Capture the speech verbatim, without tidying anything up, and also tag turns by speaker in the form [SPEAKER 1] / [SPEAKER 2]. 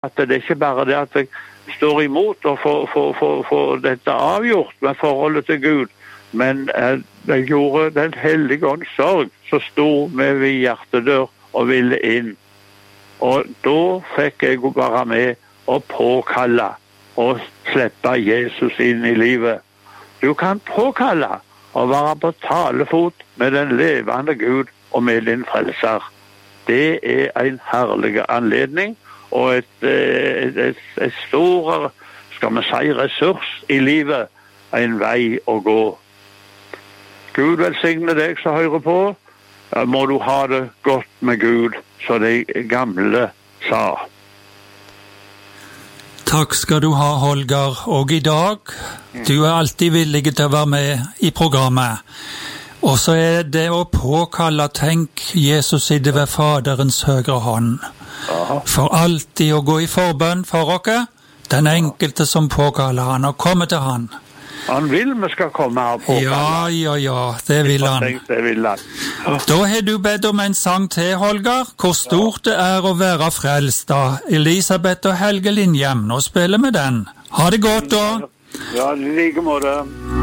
[SPEAKER 1] at det er ikke bare det at jeg står imot og får, får, får, får dette avgjort med forholdet til Gud, men eh, det gjorde den hellige ånds sorg så stor med ved hjertedør og ville inn. Og da fikk jeg være med og påkalle og slippe Jesus inn i livet. Du kan påkalle og være på talefot med den levende Gud og med din frelser. Det er en herlig anledning og et, et, et, et stor, skal vi si, ressurs i livet, en vei å gå. Gud velsigne deg som hører på. Må du ha det godt med Gud, så de gamle sa.
[SPEAKER 2] Takk skal du ha, Holger. Og i dag, du er alltid villig til å være med i programmet. Og så er det å påkalle, tenk, Jesus sitter ved Faderens høyre hånd. For alltid å gå i forbønn for oss, den enkelte som påkaller han, og komme til han.
[SPEAKER 1] Han vil vi skal komme her på.
[SPEAKER 2] Ja, ja, ja, det vil han.
[SPEAKER 1] Det vil han.
[SPEAKER 2] Da har du bedt om en sang til, Holger. Hvor stort det er å være frelst av Elisabeth og Helge Lindhjem. Nå spiller vi den. Ha det godt da.
[SPEAKER 1] Ja, i like måte.